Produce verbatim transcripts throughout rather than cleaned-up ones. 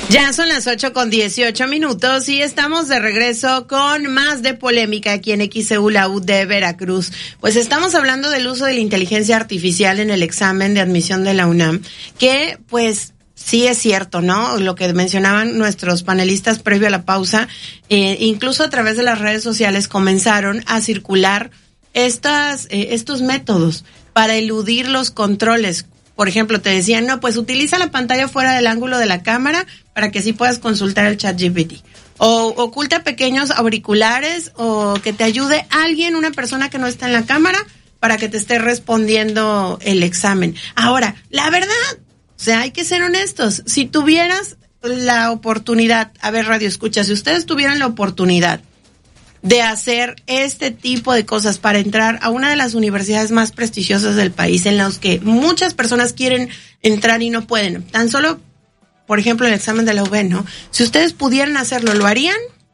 Ya son las ocho con dieciocho minutos y estamos de regreso con más de polémica aquí en X E U, la U de Veracruz. Pues estamos hablando del uso de la inteligencia artificial en el examen de admisión de la UNAM, que pues sí es cierto, ¿no? Lo que mencionaban nuestros panelistas previo a la pausa, eh, incluso a través de las redes sociales comenzaron a circular estas, eh, estos métodos para eludir los controles. Por ejemplo, te decían, no, pues utiliza la pantalla fuera del ángulo de la cámara para que así puedas consultar el chat G P T. O oculta pequeños auriculares o que te ayude alguien, una persona que no está en la cámara, para que te esté respondiendo el examen. Ahora, la verdad, o sea, hay que ser honestos. Si tuvieras la oportunidad, a ver, radio escucha, si ustedes tuvieran la oportunidad de hacer este tipo de cosas para entrar a una de las universidades más prestigiosas del país, en las que muchas personas quieren entrar y no pueden, tan solo, por ejemplo, el examen de la U B, ¿no? Si ustedes pudieran hacerlo, ¿lo harían?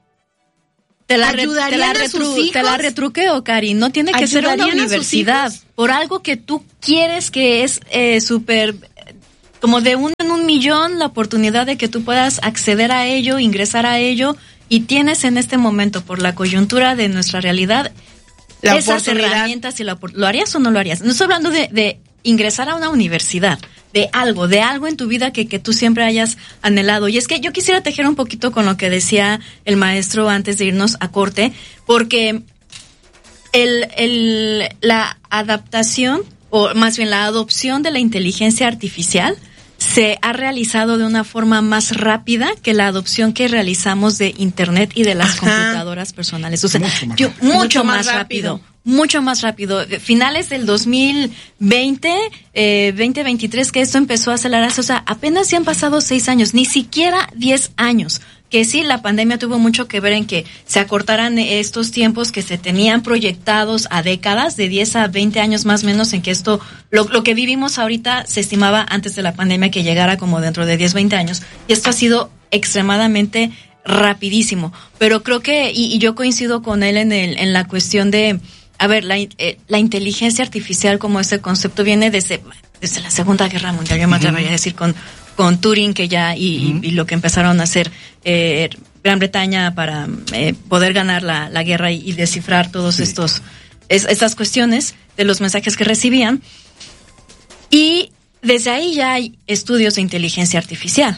Te la, te, la retru, te la retruqueo, Cari, no tiene que ser una universidad, por algo que tú quieres, que es eh, súper, como de uno en un millón, la oportunidad de que tú puedas acceder a ello, ingresar a ello, y tienes en este momento, por la coyuntura de nuestra realidad, la esas herramientas. Y la, ¿lo harías o no lo harías? No estoy hablando de, de ingresar a una universidad, de algo, de algo en tu vida que, que tú siempre hayas anhelado. Y es que yo quisiera tejer un poquito con lo que decía el maestro antes de irnos a corte, porque el, el, la adaptación, o más bien la adopción de la inteligencia artificial se ha realizado de una forma más rápida que la adopción que realizamos de Internet y de las Ajá. computadoras personales. O sea, mucho más, yo, rápido. Mucho mucho más rápido. rápido. Mucho más rápido. Finales del dos mil veinte, eh, veinte veintitrés, que esto empezó a acelerarse. O sea, apenas se han pasado seis años, ni siquiera diez años. Que sí, la pandemia tuvo mucho que ver en que se acortaran estos tiempos que se tenían proyectados a décadas, de diez a veinte años más o menos, en que esto, lo, lo que vivimos ahorita se estimaba antes de la pandemia que llegara como dentro de diez, veinte años. Y esto ha sido extremadamente rapidísimo. Pero creo que, y, y yo coincido con él en el, en la cuestión de, a ver, la, eh, la inteligencia artificial como ese concepto viene desde, desde la Segunda Guerra Mundial, yo me atrevería a decir, con con Turing, que ya, y, uh-huh. y, y lo que empezaron a hacer eh, Gran Bretaña para eh, poder ganar la, la guerra y, y descifrar todos sí. estos, es, estas cuestiones de los mensajes que recibían. Y desde ahí ya hay estudios de inteligencia artificial.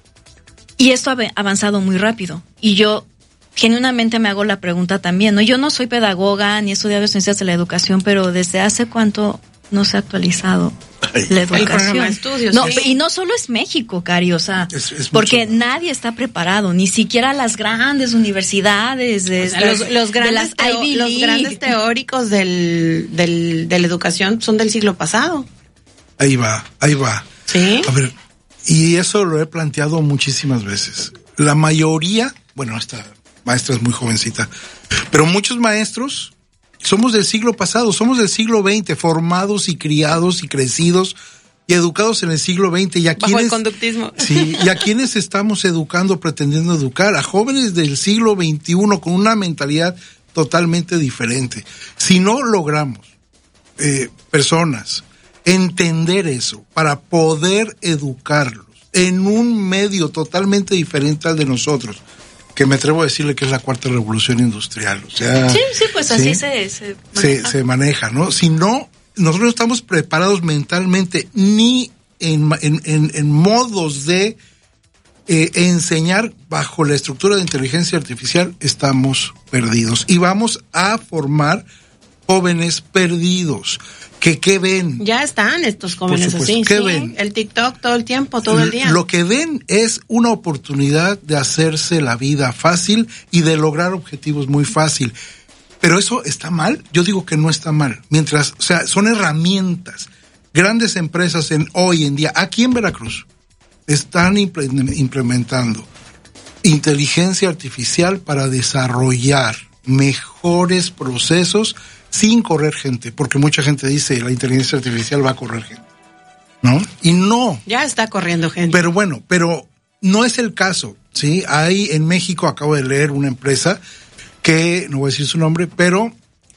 Y esto ha avanzado muy rápido. Y yo genuinamente me hago la pregunta también, ¿no? Yo no soy pedagoga ni he estudiado ciencias de la educación, pero ¿desde hace cuánto no se ha actualizado la educación? El estudios, no, sí. Y no solo es México, Cari, o sea, es, es porque mucho. Nadie está preparado, ni siquiera las grandes universidades, de, o sea, los, los, grandes de las teo, Ivy los League. grandes teóricos del, del, de la educación son del siglo pasado. Ahí va, ahí va. Sí. A ver, y eso lo he planteado muchísimas veces. La mayoría, bueno, esta maestra es muy jovencita, pero muchos maestros somos del siglo pasado, somos del siglo veinte, formados y criados y crecidos y educados en el siglo veinte. Y a Bajo quienes, el conductismo. Sí, y a quienes estamos educando, pretendiendo educar, a jóvenes del siglo veintiuno con una mentalidad totalmente diferente. Si no logramos, eh, personas, entender eso para poder educarlos en un medio totalmente diferente al de nosotros, que me atrevo a decirle que es la cuarta revolución industrial, o sea... Sí, sí, pues así ¿sí? se, se maneja. Se, se maneja, ¿no? Si no, nosotros no estamos preparados mentalmente ni en, en, en, en modos de eh, enseñar bajo la estructura de inteligencia artificial, estamos perdidos. Y vamos a formar jóvenes perdidos. ¿Que qué ven? Ya están estos jóvenes así. ¿Qué sí, ven? El TikTok todo el tiempo, todo el día. Lo que ven es una oportunidad de hacerse la vida fácil y de lograr objetivos muy fácil. Pero eso está mal. Yo digo que no está mal. Mientras, o sea, son herramientas. Grandes empresas en hoy en día, aquí en Veracruz, están implementando inteligencia artificial para desarrollar mejores procesos sin correr gente, porque mucha gente dice la inteligencia artificial va a correr gente, ¿no? Y no. Ya está corriendo gente. Pero bueno, pero no es el caso, ¿sí? Hay en México, acabo de leer una empresa que, no voy a decir su nombre, pero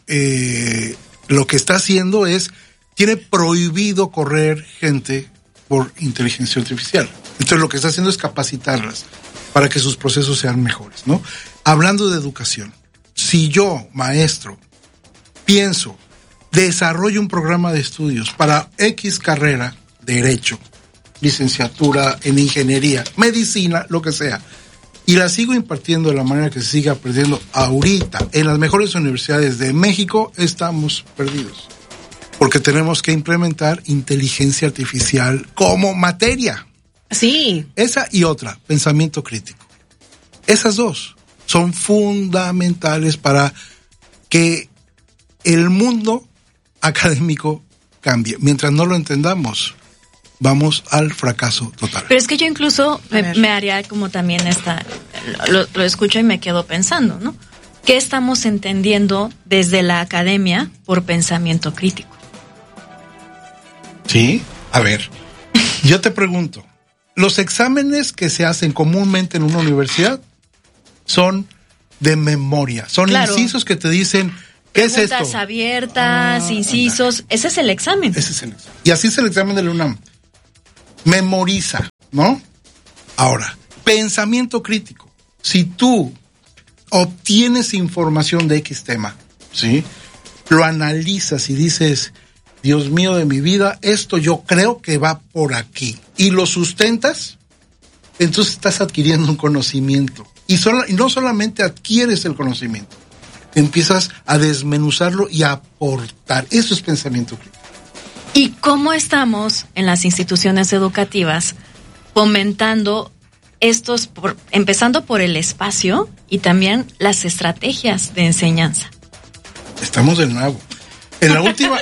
eh, lo que está haciendo es, tiene prohibido correr gente por inteligencia artificial. Entonces lo que está haciendo es capacitarlas para que sus procesos sean mejores, ¿no? Hablando de educación, si yo, maestro, pienso, desarrollo un programa de estudios para X carrera, derecho, licenciatura en ingeniería, medicina, lo que sea, y la sigo impartiendo de la manera que se sigue aprendiendo ahorita en las mejores universidades de México, estamos perdidos. Porque tenemos que implementar inteligencia artificial como materia. Sí. Esa y otra, pensamiento crítico. Esas dos son fundamentales para que el mundo académico cambie. Mientras no lo entendamos, vamos al fracaso total. Pero es que yo incluso me, me haría como también esta, lo, lo escucho y me quedo pensando, ¿no? ¿Qué estamos entendiendo desde la academia por pensamiento crítico? Sí, a ver, yo te pregunto, los exámenes que se hacen comúnmente en una universidad son de memoria, son claro. incisos que te dicen, ¿qué es esto? Preguntas abiertas, ah, incisos, anda. Ese es el examen. Ese es el examen. Y así es el examen de la UNAM. Memoriza, ¿no? Ahora, pensamiento crítico. Si tú obtienes información de X tema, ¿sí? Lo analizas y dices, Dios mío de mi vida, esto yo creo que va por aquí. Y lo sustentas, entonces estás adquiriendo un conocimiento. Y, solo, y no solamente adquieres el conocimiento, empiezas a desmenuzarlo y a aportar. Eso es pensamiento crítico. ¿Y cómo estamos en las instituciones educativas fomentando estos, por, empezando por el espacio y también las estrategias de enseñanza? Estamos de nuevo. En la última,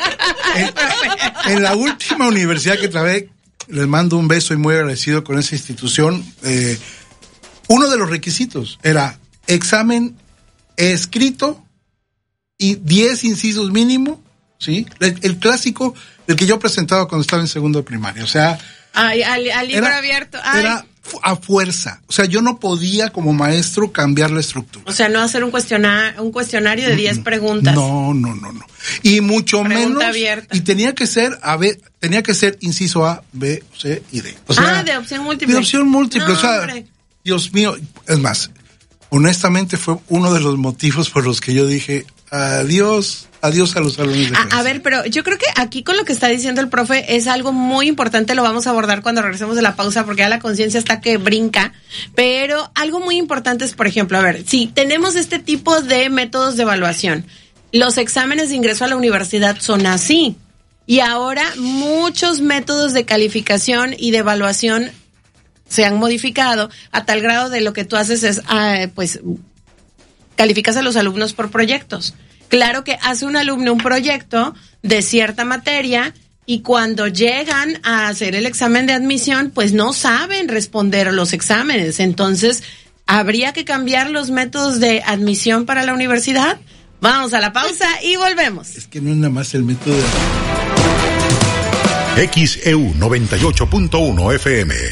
en, en la última universidad que trabajé, les mando un beso y muy agradecido con esa institución. Eh, uno de los requisitos era examen escrito y diez incisos mínimo, ¿sí? El, el clásico del que yo presentaba cuando estaba en segundo de primaria, o sea... Ay, al, al libro era, abierto. Ay. Era a fuerza, o sea, yo no podía como maestro cambiar la estructura. O sea, no hacer un cuestionario, un cuestionario de diez preguntas. No, no, no, no. Y mucho Pregunta menos... abierta. Y tenía que ser, a ver, tenía que ser inciso A, B, C y D. O sea, ah, de opción múltiple. De opción múltiple, no, o sea, hombre. Dios mío, es más, honestamente fue uno de los motivos por los que yo dije, adiós, adiós a los salones de clase. A, a ver, pero yo creo que aquí con lo que está diciendo el profe es algo muy importante, lo vamos a abordar cuando regresemos de la pausa, porque ya la conciencia está que brinca, pero algo muy importante es, por ejemplo, a ver, si tenemos este tipo de métodos de evaluación, los exámenes de ingreso a la universidad son así, y ahora muchos métodos de calificación y de evaluación se han modificado a tal grado de lo que tú haces es, ah, pues, calificas a los alumnos por proyectos. Claro que hace un alumno un proyecto de cierta materia y cuando llegan a hacer el examen de admisión, pues no saben responder los exámenes. Entonces, ¿habría que cambiar los métodos de admisión para la universidad? Vamos a la pausa y volvemos. Es que no es nada más el método de... X E U noventa y ocho punto uno F M.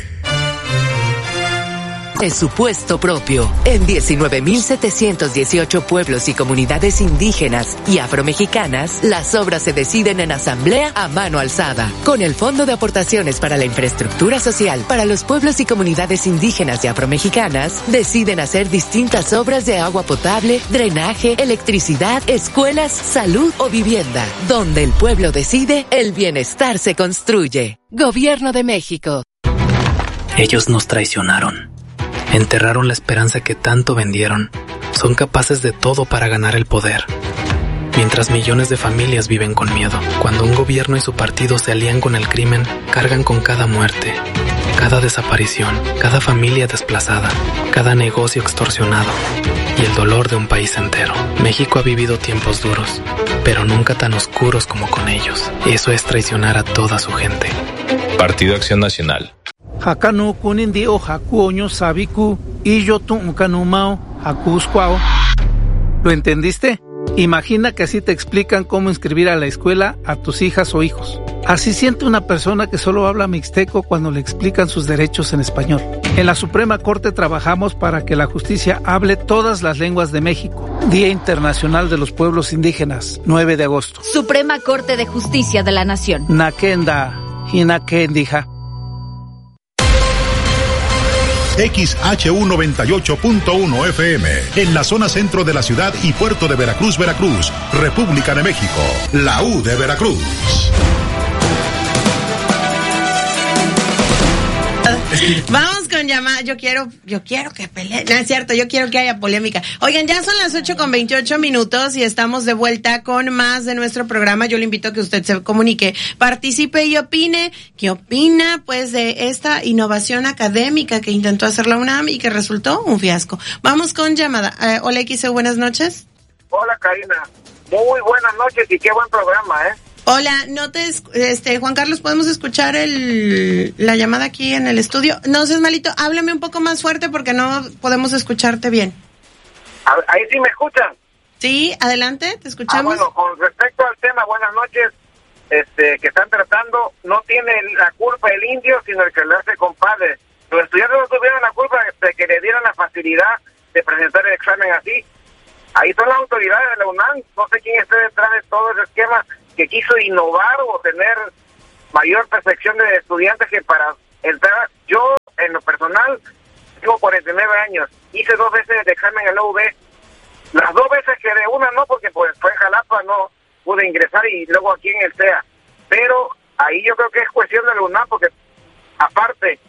Presupuesto propio. En diecinueve mil setecientos dieciocho pueblos y comunidades indígenas y afromexicanas, las obras se deciden en asamblea a mano alzada. Con el Fondo de Aportaciones para la Infraestructura Social para los pueblos y comunidades indígenas y afromexicanas, deciden hacer distintas obras de agua potable, drenaje, electricidad, escuelas, salud o vivienda. Donde el pueblo decide, el bienestar se construye. Gobierno de México. Ellos nos traicionaron. Enterraron la esperanza que tanto vendieron. Son capaces de todo para ganar el poder. Mientras millones de familias viven con miedo. Cuando un gobierno y su partido se alían con el crimen, cargan con cada muerte, cada desaparición, cada familia desplazada, cada negocio extorsionado y el dolor de un país entero. México ha vivido tiempos duros, pero nunca tan oscuros como con ellos. Eso es traicionar a toda su gente. Partido Acción Nacional. Hakanu kunindi o hakuoño sabiku y yo tu kanumao hakusquao. ¿Lo entendiste? Imagina que así te explican cómo inscribir a la escuela a tus hijas o hijos. Así siente una persona que solo habla mixteco cuando le explican sus derechos en español. En la Suprema Corte trabajamos para que la justicia hable todas las lenguas de México. Día Internacional de los Pueblos Indígenas, nueve de agosto. Suprema Corte de Justicia de la Nación. Nakenda, Hinakendija. X H U noventa y ocho punto uno F M, en la zona centro de la ciudad y puerto de Veracruz, Veracruz, República de México, la U de Veracruz. Vamos con llamada. Yo quiero, yo quiero que peleen. No es cierto, yo quiero que haya polémica. Oigan, ya son las ocho con veintiocho minutos y estamos de vuelta con más de nuestro programa. Yo le invito a que usted se comunique, participe y opine. ¿Qué opina, pues, de esta innovación académica que intentó hacer la UNAM y que resultó un fiasco? Vamos con llamada. Uh, hola, X E U, buenas noches. Hola, Karina. Muy buenas noches y qué buen programa, ¿eh? Hola, no te, este, Juan Carlos, ¿podemos escuchar el, la llamada aquí en el estudio? No seas malito, háblame un poco más fuerte porque no podemos escucharte bien. Ahí sí me escuchan. Sí, adelante, te escuchamos. Ah, bueno, con respecto al tema, buenas noches, este, que están tratando, no tiene la culpa el indio, sino el que le hace compadre. Los estudiantes no tuvieron la culpa de que le dieran la facilidad de presentar el examen así. Ahí son las autoridades de la UNAM, no sé quién esté detrás de todo ese esquema que quiso innovar o tener mayor percepción de estudiantes que para entrar. Yo, en lo personal, tengo cuarenta y nueve años, hice dos veces el examen en la U B, las dos veces que de una no, porque pues fue en Jalapa, no pude ingresar y luego aquí en el C E A, pero ahí yo creo que es cuestión de la UNAM, porque aparte,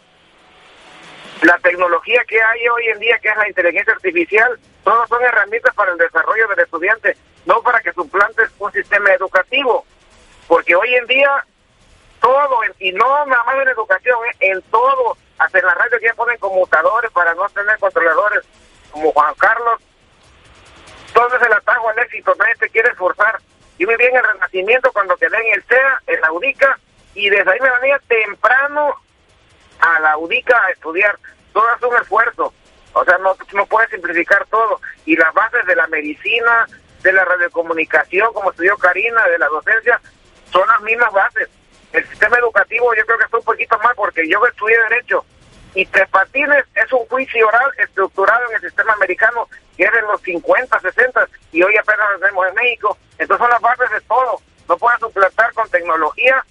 la tecnología que hay hoy en día, que es la inteligencia artificial, todas son herramientas para el desarrollo del estudiante, no para que suplantes un sistema educativo, porque hoy en día todo, y no nada más en educación, ¿eh? en todo, hasta en la radio que ya ponen conmutadores para no tener controladores, como Juan Carlos, todo es el atajo al éxito, nadie te quiere esforzar. Yo me vi en el Renacimiento cuando quedé en el C E A, en la UDICA, y desde ahí me venía temprano a la UDICA a estudiar. Todo es un esfuerzo, o sea, no, no puedes simplificar todo, y las bases de la medicina, de la radiocomunicación, como estudió Karina, de la docencia, son las mismas bases. El sistema educativo yo creo que está un poquito mal, porque yo estudié Derecho, y Tres Patines es un juicio oral estructurado en el sistema americano, que es de los cincuenta, sesenta, y hoy apenas lo vemos en México. Entonces son las bases de todo, no puedes suplantar con tecnología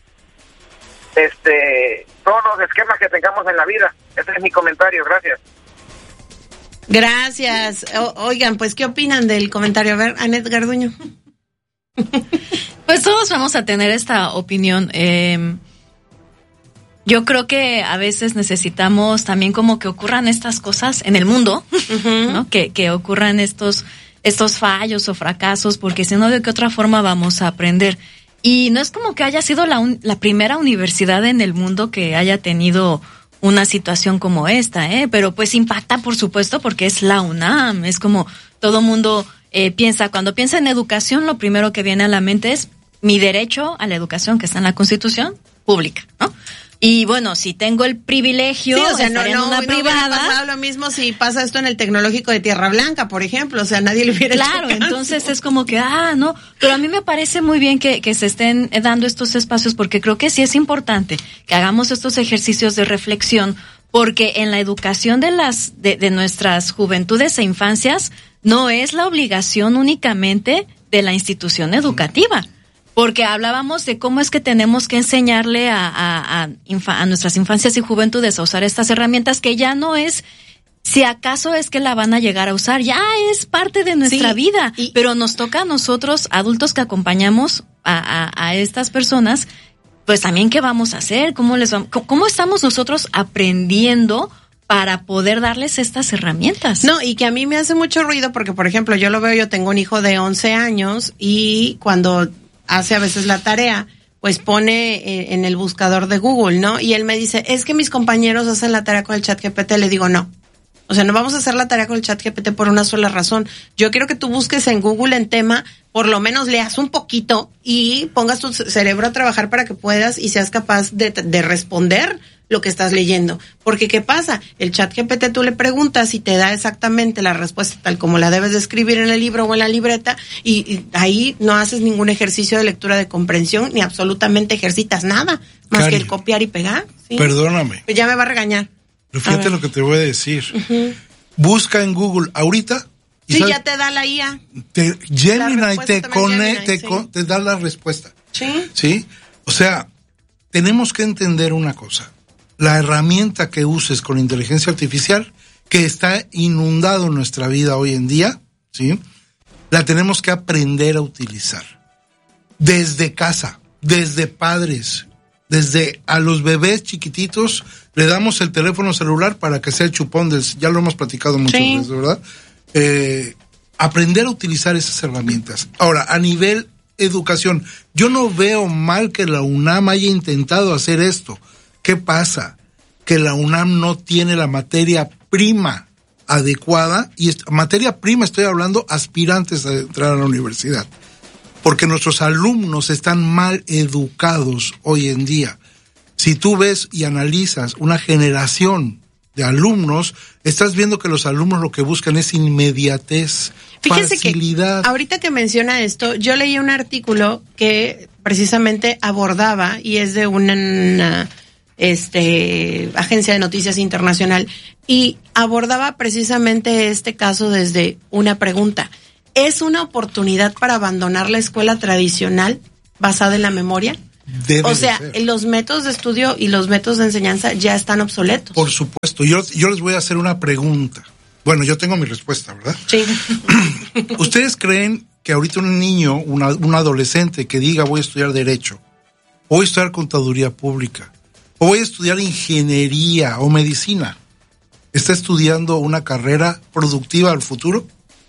este todos los esquemas que tengamos en la vida. Ese es mi comentario, gracias. Gracias. O, oigan, pues, ¿qué opinan del comentario? A ver, Anet Garduño. Pues todos vamos a tener esta opinión. Eh, yo creo que a veces necesitamos también como que ocurran estas cosas en el mundo, uh-huh. ¿no? Que, que ocurran estos, estos fallos o fracasos, porque si no, ¿de qué otra forma vamos a aprender? Y no es como que haya sido la, un, la primera universidad en el mundo que haya tenido una situación como esta, ¿eh? Pero pues impacta, por supuesto, porque es la UNAM. Es como todo mundo eh, piensa, cuando piensa en educación, lo primero que viene a la mente es mi derecho a la educación, que está en la Constitución pública, ¿no? Y bueno, si tengo el privilegio sí, o sea, de no, estar no, en una no privada. No pasado lo mismo si pasa esto en el Tecnológico de Tierra Blanca, por ejemplo. O sea, nadie le hubiera Claro, hecho caso. Entonces es como que, ah, no. Pero a mí me parece muy bien que, que se estén dando estos espacios, porque creo que sí es importante que hagamos estos ejercicios de reflexión, porque en la educación de las de, de nuestras juventudes e infancias no es la obligación únicamente de la institución educativa. Porque hablábamos de cómo es que tenemos que enseñarle a, a, a, infa, a nuestras infancias y juventudes a usar estas herramientas, que ya no es, si acaso es que la van a llegar a usar, ya es parte de nuestra sí, vida, y, pero nos toca a nosotros, adultos que acompañamos a, a, a estas personas, pues también qué vamos a hacer, cómo les vamos, cómo estamos nosotros aprendiendo para poder darles estas herramientas. No, y que a mí me hace mucho ruido porque, por ejemplo, yo lo veo, yo tengo un hijo de once años y cuando hace a veces la tarea, pues pone en el buscador de Google, ¿no? Y él me dice, es que mis compañeros hacen la tarea con el ChatGPT. Le digo, no. O sea, no vamos a hacer la tarea con el ChatGPT por una sola razón. Yo quiero que tú busques en Google en tema, por lo menos leas un poquito y pongas tu cerebro a trabajar para que puedas y seas capaz de, de responder lo que estás leyendo. Porque, ¿qué pasa? El ChatGPT tú le preguntas y te da exactamente la respuesta tal como la debes de escribir en el libro o en la libreta, y, y ahí no haces ningún ejercicio de lectura de comprensión ni absolutamente ejercitas nada, más Cari, que el copiar y pegar. ¿Sí? Perdóname. Pues ya me va a regañar. Pero fíjate lo que te voy a decir. Uh-huh. Busca en Google ahorita. Y sí, ya te da la I A. Te, Gemini te, cone, Gemini, te, sí. con, te da la respuesta. Sí. ¿Sí? O sea, tenemos que entender una cosa. la herramienta que uses con inteligencia artificial, que está inundado en nuestra vida hoy en día, ¿sí? La tenemos que aprender a utilizar. Desde casa, desde padres, desde a los bebés chiquititos, le damos el teléfono celular para que sea el chupón del... Ya lo hemos platicado muchas sí. veces, ¿verdad? Eh, aprender a utilizar esas herramientas. Ahora, a nivel educación, yo no veo mal que la UNAM haya intentado hacer esto. ¿Qué pasa? Que la UNAM no tiene la materia prima adecuada, y est- materia prima estoy hablando aspirantes a entrar a la universidad, porque nuestros alumnos están mal educados hoy en día. Si tú ves y analizas una generación de alumnos, estás viendo que los alumnos lo que buscan es inmediatez, Fíjese facilidad. Que ahorita que menciona esto, yo leí un artículo que precisamente abordaba, y es de una este agencia de noticias internacional, y abordaba precisamente este caso desde una pregunta. ¿Es una oportunidad para abandonar la escuela tradicional basada en la memoria? Debe o sea, los métodos de estudio y los métodos de enseñanza ya están obsoletos. Por supuesto. Yo, yo les voy a hacer una pregunta. Bueno, yo tengo mi respuesta, ¿verdad? Sí. ¿Ustedes creen que ahorita un niño, una, un adolescente que diga voy a estudiar Derecho, o voy a estudiar Contaduría Pública, o voy a estudiar Ingeniería o Medicina, está estudiando una carrera productiva al futuro?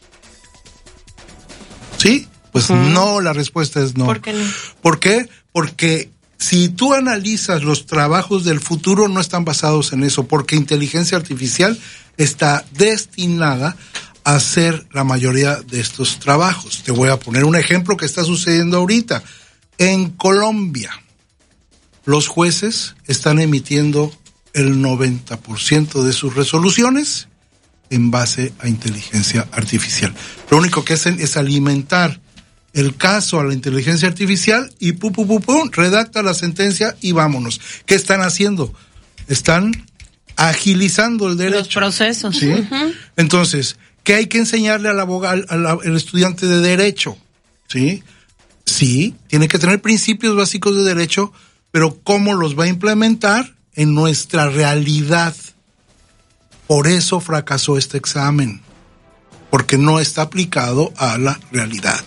¿Sí? Pues uh-huh. no, la respuesta es no. ¿Por qué no? ¿Por qué? Porque si tú analizas los trabajos del futuro, no están basados en eso, porque inteligencia artificial está destinada a hacer la mayoría de estos trabajos. Te voy a poner un ejemplo que está sucediendo ahorita. En Colombia, los jueces están emitiendo el noventa por ciento de sus resoluciones en base a inteligencia artificial. Lo único que hacen es alimentar el caso a la inteligencia artificial y pum, pum, pum, pum, redacta la sentencia y vámonos. ¿Qué están haciendo? Están agilizando el derecho. Los procesos. ¿Sí? Uh-huh. Entonces, ¿qué hay que enseñarle al abogado, al, al estudiante de derecho? ¿Sí? Sí, tiene que tener principios básicos de derecho, pero ¿cómo los va a implementar en nuestra realidad? Por eso fracasó este examen, porque no está aplicado a la realidad.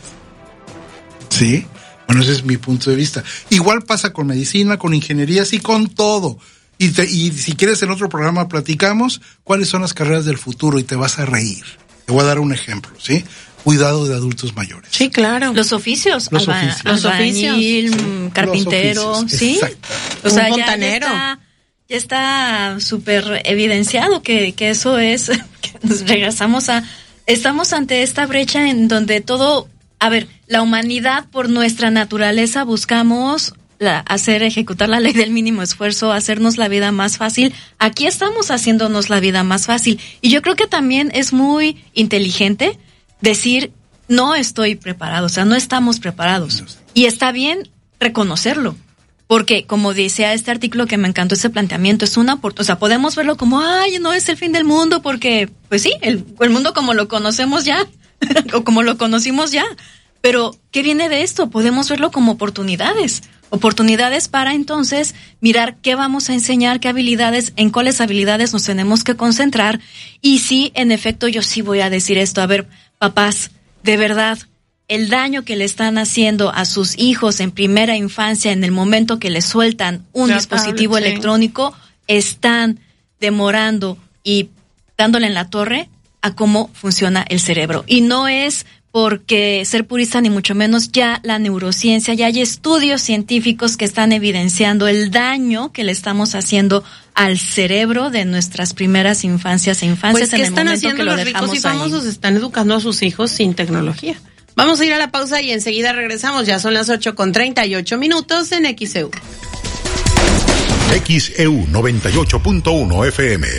¿Sí? Bueno, ese es mi punto de vista. Igual pasa con medicina, con ingenierías y con todo. Y, te, y si quieres en otro programa platicamos cuáles son las carreras del futuro y te vas a reír. Te voy a dar un ejemplo, ¿sí? Cuidado de adultos mayores. Sí, claro. Los oficios. Los alba, oficios. Los albañil, oficios. Carpintero, los oficios, ¿sí? Exacto. O sea, un ya, fontanero. Ya está súper evidenciado que, que eso es, que nos regresamos a, estamos ante esta brecha en donde todo, a ver, la humanidad por nuestra naturaleza buscamos la, hacer, ejecutar la ley del mínimo esfuerzo, hacernos la vida más fácil. Aquí estamos haciéndonos la vida más fácil. Y yo creo que también es muy inteligente decir, no estoy preparado, o sea, no estamos preparados. Y está bien reconocerlo. Porque, como decía este artículo que me encantó ese planteamiento, es una, o sea, podemos verlo como, ay, no es el fin del mundo, porque, pues sí, el, el mundo como lo conocemos ya, o como lo conocimos ya. Pero, ¿qué viene de esto? Podemos verlo como oportunidades. Oportunidades para entonces mirar qué vamos a enseñar, qué habilidades, en cuáles habilidades nos tenemos que concentrar. Y sí, en efecto, yo sí voy a decir esto. A ver, papás, de verdad, el daño que le están haciendo a sus hijos en primera infancia, en el momento que les sueltan un la dispositivo tablet, electrónico, sí. Están demorando y dándole en la torre a cómo funciona el cerebro. Y no es porque ser purista, ni mucho menos, ya la neurociencia, ya hay estudios científicos que están evidenciando el daño que le estamos haciendo al cerebro de nuestras primeras infancias e infancias pues, en el momento que lo los dejamos ricos y famosos? Están educando a sus hijos sin tecnología. Vamos a ir a la pausa y enseguida regresamos. Ya son las ocho con treinta y ocho minutos en X E U. X E U noventa y ocho punto uno F M.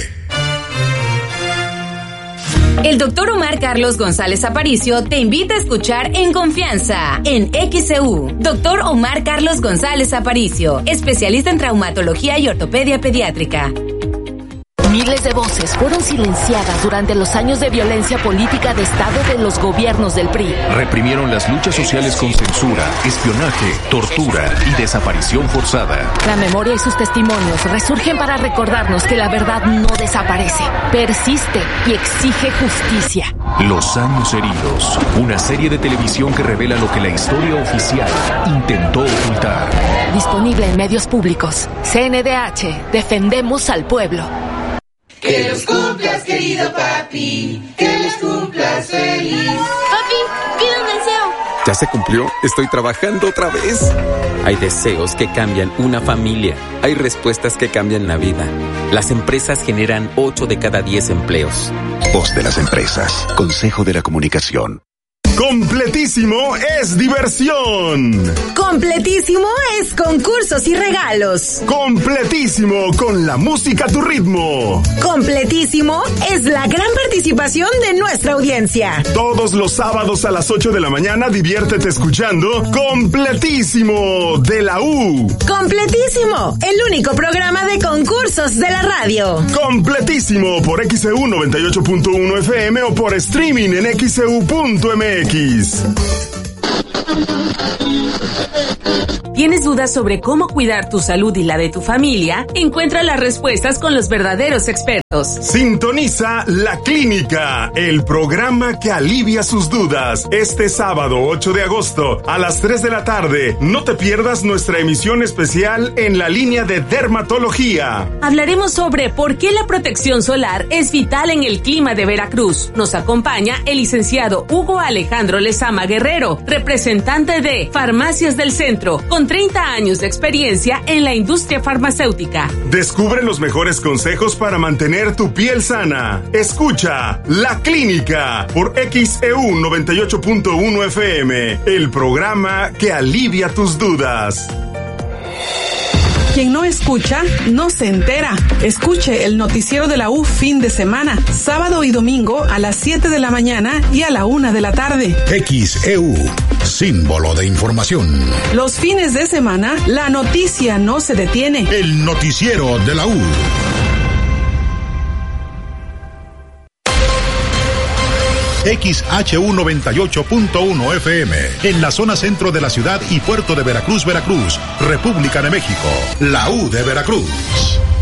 El doctor Omar Carlos González Aparicio te invita a escuchar En Confianza en X E U. Doctor Omar Carlos González Aparicio, especialista en traumatología y ortopedia pediátrica. Miles de voces fueron silenciadas durante los años de violencia política de Estado de los gobiernos del P R I. Reprimieron las luchas sociales con censura, espionaje, tortura y desaparición forzada. La memoria y sus testimonios resurgen para recordarnos que la verdad no desaparece, persiste y exige justicia. Los años heridos, una serie de televisión que revela lo que la historia oficial intentó ocultar. Disponible en medios públicos. C N D H, defendemos al pueblo. Que los cumplas, querido papi, que los cumplas feliz. Papi, pide un deseo. ¿Ya se cumplió? Estoy trabajando otra vez. Hay deseos que cambian una familia. Hay respuestas que cambian la vida. Las empresas generan ocho de cada diez empleos. Voz de las empresas. Consejo de la Comunicación. Completísimo es diversión. Completísimo es concursos y regalos. Completísimo con la música a tu ritmo. Completísimo es la gran participación de nuestra audiencia. Todos los sábados a las ocho de la mañana diviértete escuchando Completísimo de la U. Completísimo, el único programa de concursos de la radio. Completísimo por X E U noventa y ocho punto uno F M o por streaming en X E U punto M X. ¿Tienes dudas sobre cómo cuidar tu salud y la de tu familia? Encuentra las respuestas con los verdaderos expertos. Sintoniza La Clínica, el programa que alivia sus dudas. Este sábado ocho de agosto a las tres de la tarde. No te pierdas nuestra emisión especial en la línea de dermatología. Hablaremos sobre por qué la protección solar es vital en el clima de Veracruz. Nos acompaña el licenciado Hugo Alejandro Lezama Guerrero, representante de Farmacias del Centro, con treinta años de experiencia en la industria farmacéutica. Descubre los mejores consejos para mantener tu piel sana. Escucha La Clínica por X E U noventa y ocho punto uno F M, el programa que alivia tus dudas. Quien no escucha, no se entera. Escuche el noticiero de la U fin de semana, sábado y domingo a las siete de la mañana y a la una de la tarde. X E U, símbolo de información. Los fines de semana, la noticia no se detiene. El noticiero de la U. X H U noventa y ocho punto uno F M, en la zona centro de la ciudad y puerto de Veracruz, Veracruz, República de México, la U de Veracruz.